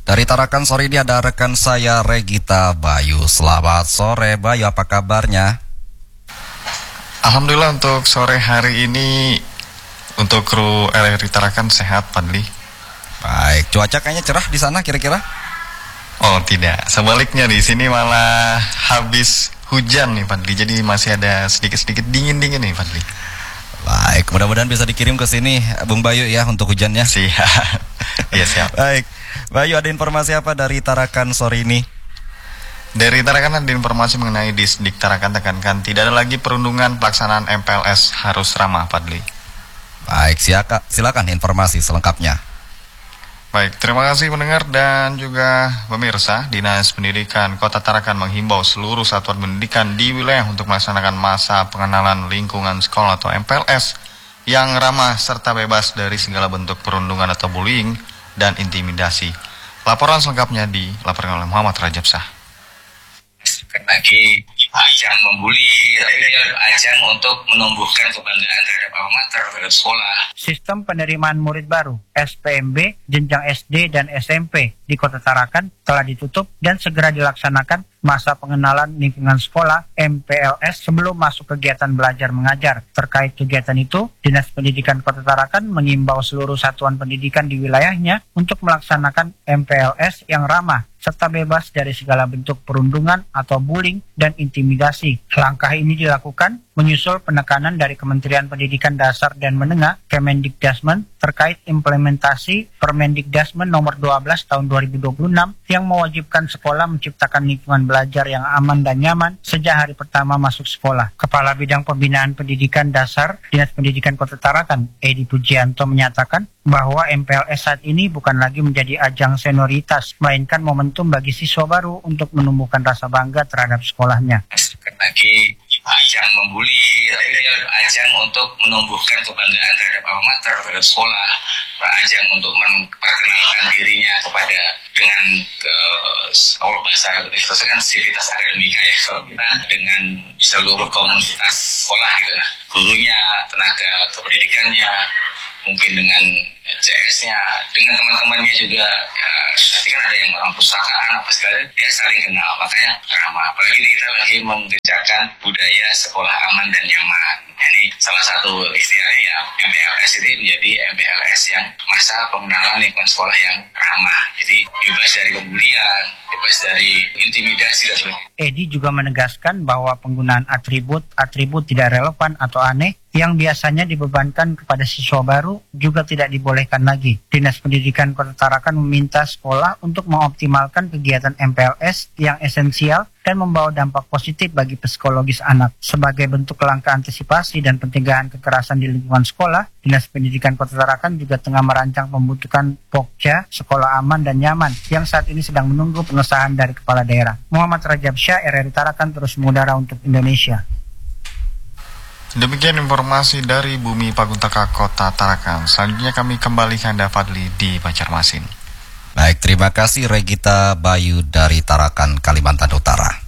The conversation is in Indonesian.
Dari Tarakan sore ini ada rekan saya Regita Bayu. Selamat sore Bayu, apa kabarnya? Alhamdulillah untuk sore hari ini untuk kru RRI Tarakan sehat, Padli. Baik, cuaca kayaknya cerah di sana kira-kira? Oh tidak, sebaliknya di sini malah habis hujan nih Padli. Jadi masih ada sedikit-sedikit dingin-dingin nih Padli. Baik, mudah-mudahan bisa dikirim ke sini Bung Bayu ya untuk hujannya. Siap. Iya siap. Baik, Bayu, ada informasi apa dari Tarakan sore ini? Dari Tarakan ada informasi mengenai Disdik Tarakan tekankan tidak ada lagi perundungan pelaksanaan MPLS harus ramah, Padli. Baik, silakan informasi selengkapnya. Baik, terima kasih pendengar dan juga pemirsa. Dinas Pendidikan Kota Tarakan menghimbau seluruh satuan pendidikan di wilayah untuk melaksanakan masa pengenalan lingkungan sekolah atau MPLS yang ramah serta bebas dari segala bentuk perundungan atau bullying dan intimidasi. Laporan selengkapnya dilaporkan oleh Muhammad Rajab Shah. Lagi ajang membuli, tapi dia ajang untuk menumbuhkan kebanggaan terhadap alma mater, terhadap sekolah. Sistem penerimaan murid baru SPMB jenjang SD dan SMP di Kota Tarakan telah ditutup dan segera dilaksanakan masa pengenalan lingkungan sekolah MPLS sebelum masuk kegiatan belajar mengajar. Terkait kegiatan itu, Dinas Pendidikan Kota Tarakan mengimbau seluruh satuan pendidikan di wilayahnya untuk melaksanakan MPLS yang ramah serta bebas dari segala bentuk perundungan atau bullying dan intimidasi. Langkah ini dilakukan menyusul penekanan dari Kementerian Pendidikan Dasar dan Menengah Kemendikdasmen terkait implementasi Permendikdasmen nomor 12 tahun 2026 yang mewajibkan sekolah menciptakan lingkungan belajar yang aman dan nyaman sejak hari pertama masuk sekolah. Kepala Bidang Pembinaan Pendidikan Dasar Dinas Pendidikan Kota Tarakan, Edi Pujianto, menyatakan bahwa MPLS saat ini bukan lagi menjadi ajang senioritas, melainkan momentum bagi siswa baru untuk menumbuhkan rasa bangga terhadap sekolahnya. Lagi ajang membuli, tapi dia ajang untuk menumbuhkan kebanggaan terhadap alma mater, terhadap sekolah, ajang untuk memperkenalkan dirinya kepada dengan kalau bahasa itu kan sivitas akademika ya, kalau kita dengan seluruh komunitas sekolah gitu, gurunya, tenaga kependidikannya, mungkin dengan CS-nya, dengan teman-temannya juga. Nanti kan ada yang orang pustakaan apa segala, dia saling kenal, makanya ramah. Apalagi kita lagi mengerjakan budaya sekolah aman dan nyaman. Ini salah satu istilahnya ya, MPLS ini menjadi MPLS yang masa pengenalan lingkungan sekolah yang ramah. Jadi bebas dari pembulian, bebas dari intimidasi dan sebagainya. Edi juga menegaskan bahwa penggunaan atribut tidak relevan atau aneh yang biasanya dibebankan kepada siswa baru juga tidak dibolehkan lagi. Dinas Pendidikan Kota Tarakan meminta sekolah untuk mengoptimalkan kegiatan MPLS yang esensial dan membawa dampak positif bagi psikologis anak. Sebagai bentuk langkah antisipasi dan pencegahan kekerasan di lingkungan sekolah, Dinas Pendidikan Kota Tarakan juga tengah merancang pembentukan Pokja Sekolah Aman dan Nyaman yang saat ini sedang menunggu pengesahan dari Kepala Daerah. Muhammad Rajab Shah, RRI Tarakan, terus mengudara untuk Indonesia. Demikian informasi dari Bumi Paguntaka Kota Tarakan. Selanjutnya kami kembalikan Anda Fadli di Banjarmasin. Baik, terima kasih Regita Bayu dari Tarakan, Kalimantan Utara.